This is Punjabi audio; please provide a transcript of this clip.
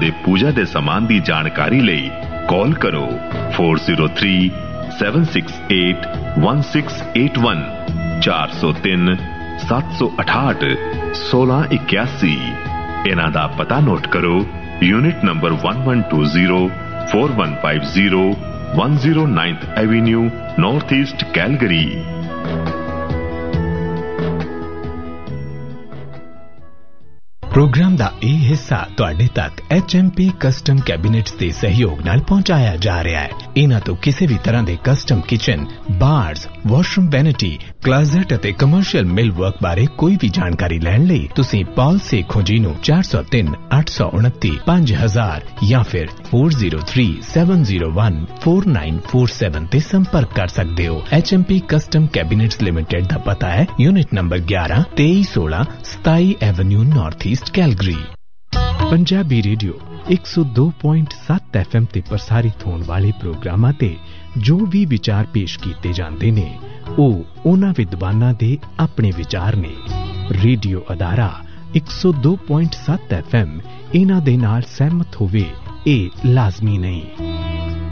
ਦੇ ਪੂਜਾ ਦੇ ਸਮਾਨ ਦੀ ਜਾਣਕਾਰੀ ਲਈ ਕਾਲ ਕਰੋ 4037681681 403 768 1681। ਇਹਨਾਂ ਦਾ ਪਤਾ ਨੋਟ ਕਰੋ, unit number 1120 4150 109th Avenue north east Calgary. Programme दा ਇਹ ਹਿੱਸਾ ਤੁਹਾਡੇ ਤੱਕ HMP ਕਸਟਮ ਕੈਬਿਨੇਟਸ ਦੇ ਸਹਿਯੋਗ ਨਾਲ ਪਹੁੰਚਾਇਆ ਜਾ ਰਿਹਾ ਹੈ। ਇਹਨਾਂ ਤੋਂ ਕਿਸੇ ਵੀ ਤਰ੍ਹਾਂ ਦੇ ਕਸਟਮ ਕਿਚਨ, ਬਾਰਸ, ਵਾਸ਼ਰੂਮ ਵੈਨਿਟੀ, ਕਲੋਜ਼ਟ ਅਤੇ ਕਮਰਸ਼ੀਅਲ ਮਿਲ ਵਰਕ ਬਾਰੇ ਕੋਈ ਵੀ ਜਾਣਕਾਰੀ ਲੈਣ ਲਈ ਤੁਸੀਂ ਪਾਲ ਸੇਖੋਂ ਜੀ ਨੂੰ 403 829 5000 ਜਾਂ ਫਿਰ 4037014947 ਤੇ ਸੰਪਰਕ ਕਰ ਸਕਦੇ ਹੋ। HMP ਕਸਟਮ ਕੈਬਿਨੇਟਸ ਲਿਮਟਿਡ ਦਾ ਪਤਾ ਹੈ unit number 11 2316 27 Avenue north east Calgary. Punjabi radio 102.7 FM ਤੇ ਪ੍ਰਸਾਰਿਤ ਹੋਣ ਵਾਲੇ ਪ੍ਰੋਗਰਾਮਾਂ ਤੇ ਜੋ ਵੀ ਵਿਚਾਰ ਪੇਸ਼ ਕੀਤੇ ਜਾਂਦੇ ਨੇ ਉਹ ਉਹਨਾਂ ਵਿਦਵਾਨਾਂ ਦੇ ਆਪਣੇ ਵਿਚਾਰ ਨੇ। ਰੇਡੀਓ ਅਦਾਰਾ 102.7 FM ਇਹਨਾਂ ਦੇ ਨਾਲ ਸਹਿਮਤ ਹੋਵੇ ਇਹ ਲਾਜ਼ਮੀ ਨਹੀਂ।